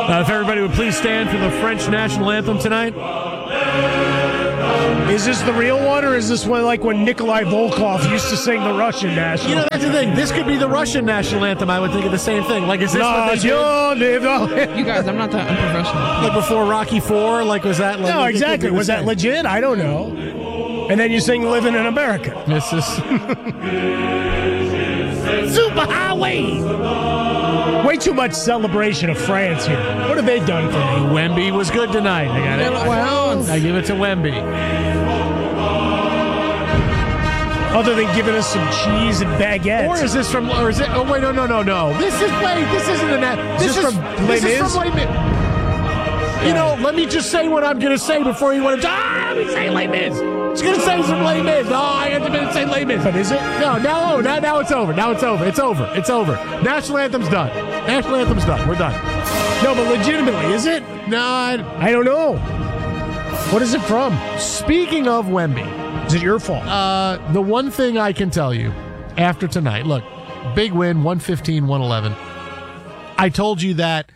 If everybody would please stand for the French national anthem tonight. Is this the real one, or is this one like when Nikolai Volkov used to sing the Russian national? You know, that's the thing. This could be the Russian national anthem. I would think of the same thing. Like, is this what they did? You guys, I'm not that unprofessional. Like before Rocky IV? Like, was that? Like, No, exactly. Was that legit? I don't know. And then you sing "Living in America." This is Superhighway. Way too much celebration of France here. What have they done for me? Wemby was good tonight. I got it. Well, I give it to Wemby. Other than giving us some cheese and baguettes. Or is this from? Or is it? Oh wait, no. This is This isn't an. This is from Les Mis. You know, let me just say what I'm going to say before you want to. Let me say Les Mis. I was going to say some Les Mis. Oh, I had to say Les Mis. But is it? No, now it's over. Now it's over. It's over. It's over. National anthem's done. National anthem's done. We're done. No, but legitimately, is it? No, I don't know. What is it from? Speaking of Wemby, is it your fault? The one thing I can tell you after tonight, look, big win, 115-111. I told you that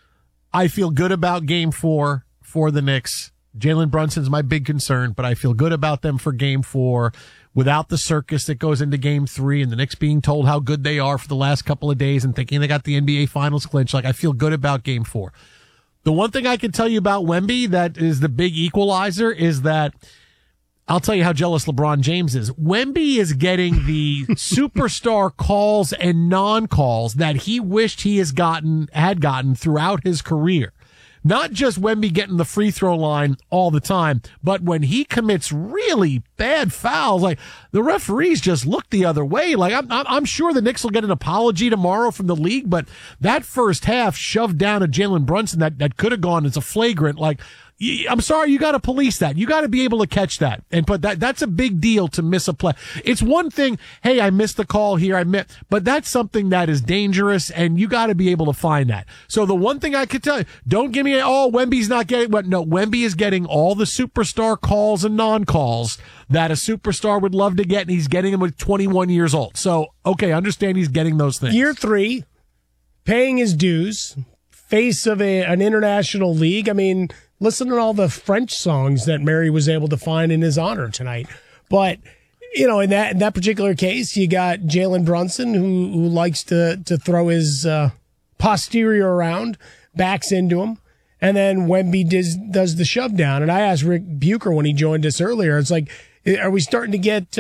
I feel good about Game 4 for the Knicks. Jalen Brunson's my big concern, but I feel good about them for Game 4 without the circus that goes into Game 3 and the Knicks being told how good they are for the last couple of days and thinking they got the NBA Finals clinch. Like, I feel good about Game 4. The one thing I can tell you about Wemby that is the big equalizer is that I'll tell you how jealous LeBron James is. Wemby is getting the superstar calls and non-calls that he wished he had gotten throughout his career. Not just Wemby getting the free throw line all the time, but when he commits really bad fouls, like the referees just look the other way. Like I'm sure the Knicks will get an apology tomorrow from the league, but that first half shoved down a Jalen Brunson that could have gone as a flagrant. Like, I'm sorry, you got to police that. You got to be able to catch that. But that's a big deal to miss a play. It's one thing, hey, I missed the call here, but that's something that is dangerous, and you got to be able to find that. So the one thing I could tell you, don't give me, Wemby's not getting, no, Wemby is getting all the superstar calls and non-calls that a superstar would love to get, and he's getting them at 21 years old. So, okay, understand he's getting those things. Year 3, paying his dues, face of an international league. I mean, listen to all the French songs that Mary was able to find in his honor tonight. But, you know, in that particular case, you got Jalen Brunson, who likes to throw his posterior around, backs into him, and then Wemby does the shove down. And I asked Rick Bucher when he joined us earlier, it's like, are we starting to get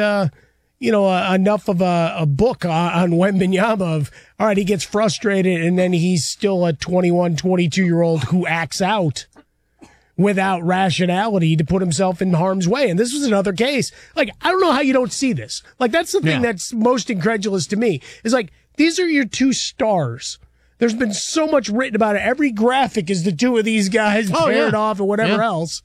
enough of a book on Wembanyama of, all right, he gets frustrated and then he's still a 21, 22-year-old who acts out without rationality to put himself in harm's way. And this was another case. Like, I don't know how you don't see this. Like, that's the thing that's most incredulous to me. Is like, these are your two stars. There's been so much written about it. Every graphic is the two of these guys paired off or whatever else.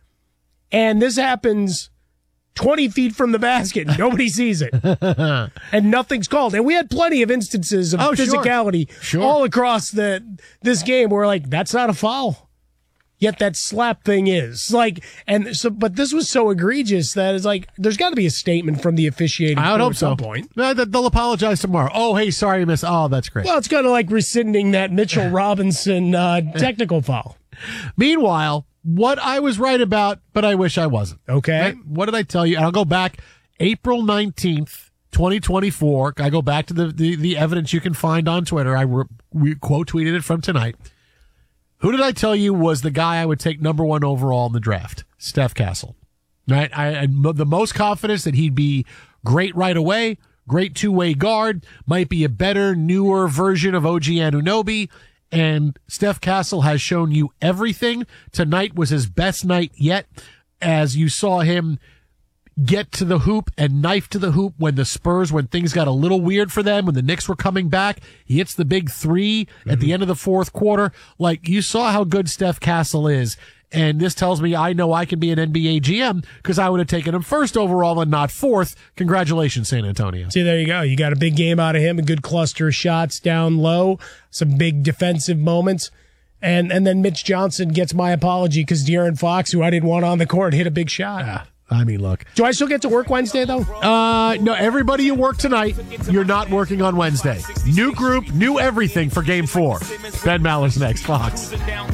And this happens 20 feet from the basket. Nobody sees it. And nothing's called. And we had plenty of instances of physicality all across this game where, like, that's not a foul. Yet that slap thing is. Like, and so, but this was so egregious that it's like, there's got to be a statement from the officiating I would hope at some point. They'll apologize tomorrow. Oh, hey, sorry, miss. Oh, that's great. Well, it's kind of like rescinding that Mitchell Robinson technical foul. Meanwhile, what I was right about, but I wish I wasn't. Okay. Right? What did I tell you? And I'll go back April 19th, 2024. I go back to the evidence you can find on Twitter. We quote tweeted it from tonight. Who did I tell you was the guy I would take number 1 overall in the draft? Steph Castle. Right? I had the most confidence that he'd be great right away, great two-way guard, might be a better, newer version of OG Anunoby, and Steph Castle has shown you everything. Tonight was his best night yet, as you saw him get to the hoop and knife to the hoop when things got a little weird for them, when the Knicks were coming back. He hits the big 3 at the end of the fourth quarter. Like, you saw how good Steph Castle is. And this tells me I know I can be an NBA GM because I would have taken him 1st overall and not 4th. Congratulations, San Antonio. See, there you go. You got a big game out of him, a good cluster of shots down low, some big defensive moments. And then Mitch Johnson gets my apology because De'Aaron Fox, who I didn't want on the court, hit a big shot. I mean, look. Do I still get to work Wednesday, though? No, everybody you work tonight, you're not working on Wednesday. New group, new everything for Game 4. Ben Maller's next, Fox.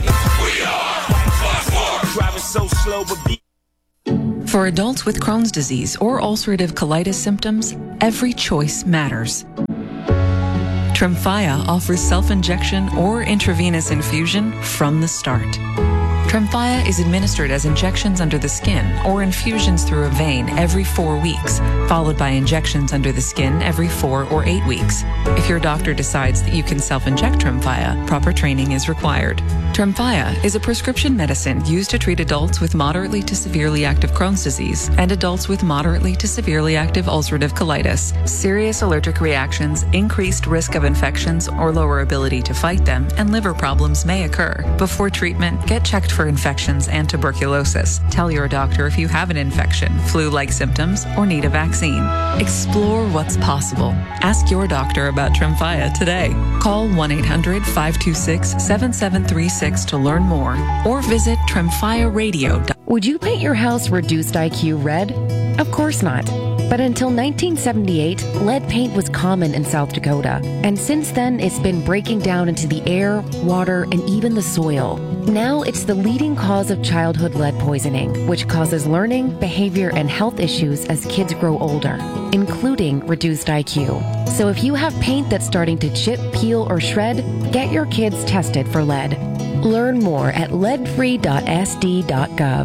For adults with Crohn's disease or ulcerative colitis symptoms, every choice matters. Tremfya offers self-injection or intravenous infusion from the start. Tremfya is administered as injections under the skin or infusions through a vein every 4 weeks, followed by injections under the skin every 4 or 8 weeks. If your doctor decides that you can self-inject Tremfya, proper training is required. Tremfya is a prescription medicine used to treat adults with moderately to severely active Crohn's disease and adults with moderately to severely active ulcerative colitis. Serious allergic reactions, increased risk of infections or lower ability to fight them, and liver problems may occur. Before treatment, get checked for infections and tuberculosis. Tell your doctor if you have an infection, flu-like symptoms, or need a vaccine. Explore what's possible. Ask your doctor about Tremfya today. Call 1-800-526-7736 to learn more, or visit tremfyaradio.com. Would you paint your house reduced IQ red? Of course not. But until 1978, lead paint was common in South Dakota. And since then, it's been breaking down into the air, water, and even the soil. Now it's the leading cause of childhood lead poisoning, which causes learning, behavior, and health issues as kids grow older, including reduced IQ. So if you have paint that's starting to chip, peel, or shred, get your kids tested for lead. Learn more at leadfree.sd.gov.